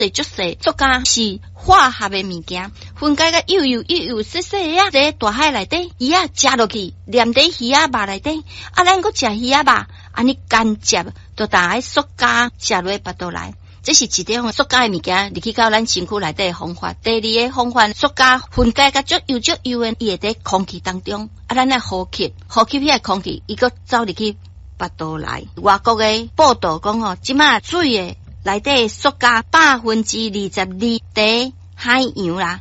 足细，塑胶是化学的物件，分解个幼细细啊，在大海内底，鱼啊食落去，黏在鱼啊肉内底，啊，咱搁食鱼啊肉，安尼干接，就打喺塑胶食落腹肚内。这是一种塑胶的物件，入去到咱身躯内底的方法。第二个方法，塑胶分解甲足幼的，伊会在空气当中，啊，咱来呼吸迄个空气，伊搁走入去腹肚内。外国的报道讲吼，即马水的内底塑胶22%在海洋啦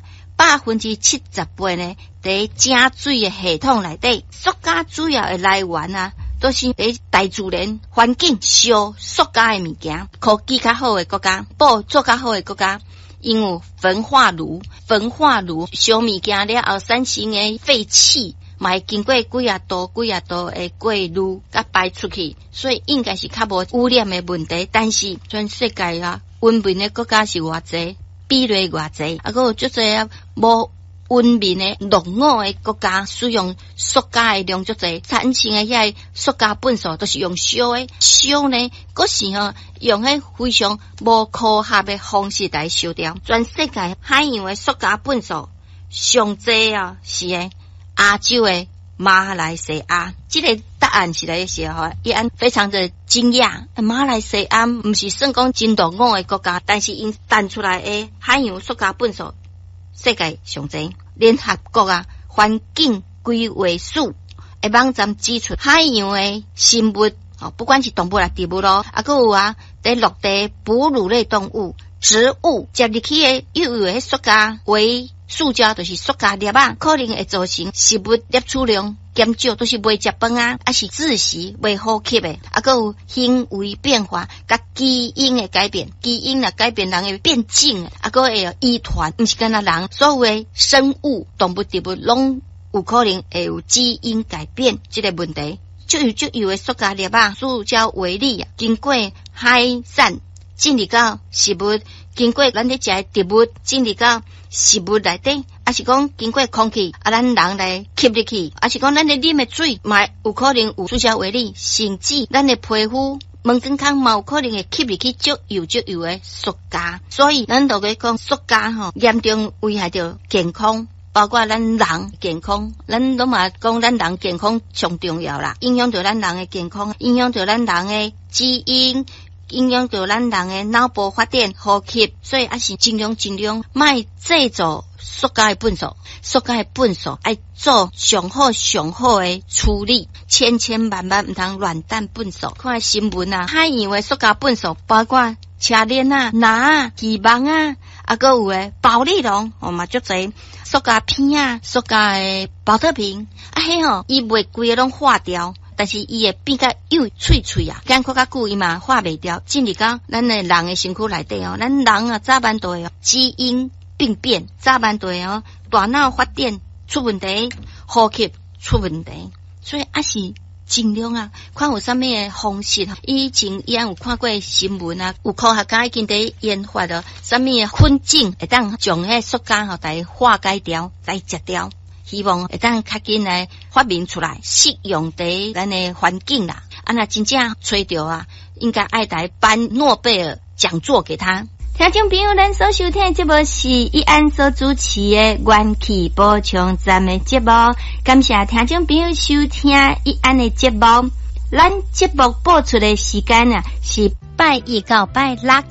，78%呢在正水的系统内底。塑胶主要的来源啊，都是在大自然环境烧塑胶的物件，科技较好的国家，做较好的国家，因为焚化炉烧物件了后产生的废气，嘛会经过几啊度的过滤甲排出去，所以应该是较无污染的问题。但是全世界啊，文明的国家是偌济，比例偌济，啊，还有足济啊无文明的落伍的国家使用塑胶的量足济，产生的遐塑胶粪扫都是用烧的，烧呢，嗰是用迄非常无科学的方式来烧掉。全世界海洋的塑胶粪扫上济啊，是的亚洲的马来西亚。这个答案是来写吼，伊安非常的惊讶。马来西亚不是算讲真落伍的国家，但是因弹出来的海洋塑胶粪扫世界上济。联合国啊环境规划署会网站指出，海洋的生物不管是动物啦、植物咯，啊，还有啊，在陆地哺乳类动物、植物接入去的幼的塑胶为塑胶，就是塑胶粒啊，可能会造成食物摄取量减少，都是袂食饭啊，还是窒息、袂呼吸的，啊，还有行为变化、甲基因的改变，基因啦改变人会变静，啊，还会有遗传，不是干那人，所有的生物、动物、植物拢有可能会有基因改变这个问题。就有的塑胶粒啊，塑胶微粒啊，经过海散进入到食物，经过咱咧食的植物进入到食物内底，还是讲经过空气啊，咱人来吸入去，还是讲咱咧啉的水嘛有可能有塑胶微粒，甚至咱的皮肤、毛健康嘛有可能会吸入去足油的塑胶。所以咱就会讲塑胶吼严重危害到健康。包括咱人健康，咱拢嘛讲咱人健康上重要啦，影响到咱人的健康，影响到咱人的基因，影响到咱人的脑部发展、呼吸，所以还是尽量卖制作塑胶的粪扫，塑胶的粪扫要做上好的处理，千万唔通乱弹粪扫。看新闻啊，海洋的塑胶粪扫包括车链啊、拿啊、鱼网啊，啊还有诶保丽龙，嘛足侪塑胶片啊、塑胶诶保特瓶，啊迄吼伊袂规个拢化掉。但是伊会变甲幼脆啊，间靠较久伊嘛化袂掉，进入到咱的人的身躯内底哦。咱人啊，早晚都会基因病变，早晚都会大脑发展出问题，呼吸出问题，所以还是尽量啊，看有啥物的方式。以前伊有看过新闻啊，有科学家已经在研发了啥物的混种，会当将迄塑胶来化解掉，来食掉。希望会当较紧来发明出来，适用在咱的环境啦。啊，那真正吹到啊，应该爱来颁诺贝尔讲座给他。听众朋友，咱所收听的节目是义安所主持的元气补充站的节目，感谢听众朋友收听义安的节目。咱节目播出的时间啊，是拜一到拜六，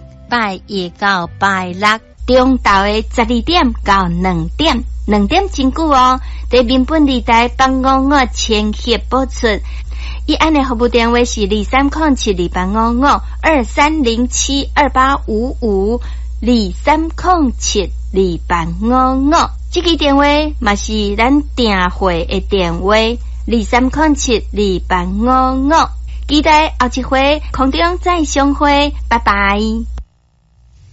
中昼的12点到2点。2点真久哦，在民本电台帮55千赫播出。义安的服务电话是23072855，23072855，23072855。这个电话嘛是咱订会的电话，23072855。期待后一回空中再相会，拜拜。